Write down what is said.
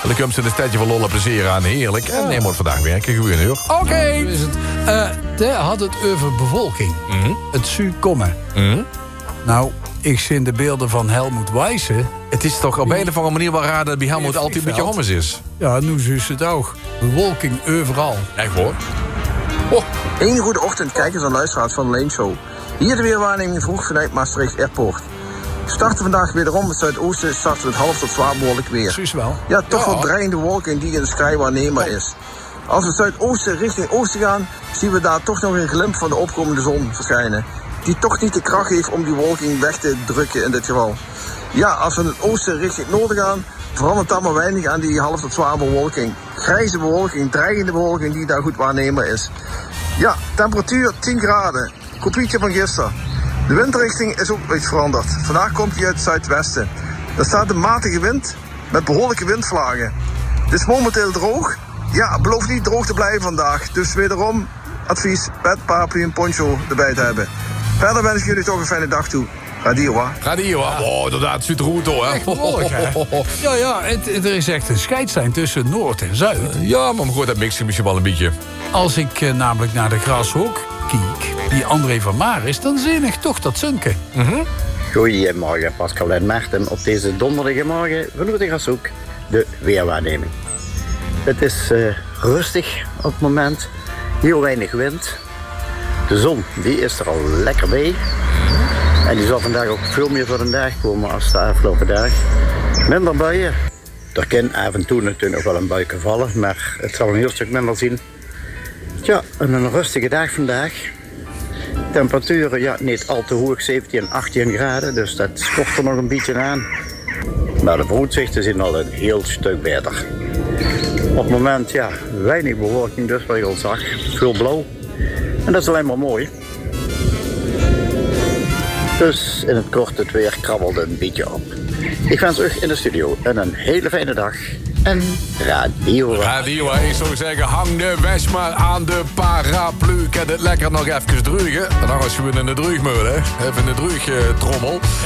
dan komt ze een stadje van lollen plezier aan. Heerlijk. En nee, moet vandaag werken. Goeie uur. Oké. Zo is het. Hij had het over bevolking. Het zou komen. Nou, ik zie de beelden van Helmut Weisse. Het is toch op een of andere manier wel raar dat bij Helmut altijd een beetje hommers is. Ja, nu is het ook. Bewolking overal. Echt hoor. Een goede ochtend, kijkers en luisteraars van de Lane Show. Hier de weerwaarneming vroeg vanuit Maastricht Airport. We starten vandaag wederom het zuidoosten, starten met half tot zwaar behoorlijk weer. Precies wel. Ja, toch wel dreigende wolken die in de sky waarneembaar is. Als we zuidoosten richting oosten gaan, zien we daar toch nog een glimp van de opkomende zon verschijnen. Die toch niet de kracht heeft om die wolking weg te drukken in dit geval. Ja, als we in het oosten richting het noorden gaan, verandert dat maar weinig aan die half tot zwaar bewolking. Grijze bewolking, dreigende bewolking die daar goed waarneembaar is. Ja, temperatuur 10 graden. Kopietje van gisteren. De windrichting is ook iets veranderd. Vandaag komt hij uit het zuidwesten. Er staat een matige wind met behoorlijke windvlagen. Het is momenteel droog. Ja, het belooft niet droog te blijven vandaag. Dus wederom advies pet, paraplu en poncho erbij te hebben. Verder wens ik jullie toch een fijne dag toe. Radioa. Oh, inderdaad, het ziet er goed hoor. Echt behoorlijk, hè? Ja, er is echt een scheidslijn tussen Noord en Zuid. Ja, maar goed, dat mixt misschien wel een beetje. Als ik namelijk naar de Grashoek kijk, die André van Maar is, dan zie ik toch dat zunken. Goedemorgen, Pascal en Maarten. Op deze donderdagmorgen vanuit de Grashoek, de weerwaarneming. Het is rustig op het moment, heel weinig wind. De zon die is er al lekker bij. En die zal vandaag ook veel meer voor de dag komen als de afgelopen dag. Minder buien. Er kan af en toe natuurlijk nog wel een buikje vallen, maar het zal een heel stuk minder zien. Ja, een rustige dag vandaag. Temperaturen, ja, niet al te hoog, 17 en 18 graden, dus dat schort er nog een beetje aan. Maar de vooruitzichten zijn al een heel stuk beter. Op het moment, ja, weinig bewolking, dus wat je al zag. Veel blauw. En dat is alleen maar mooi. Dus in het kort, het weer krabbelde een beetje op. Ik wens u in de studio een hele fijne dag. En radio. Ik zou zeggen, hang de wes maar aan de paraplu. Kan het lekker nog even druigen. En dan als je weer in de druigmeul, hè. Even in de druigtrommel.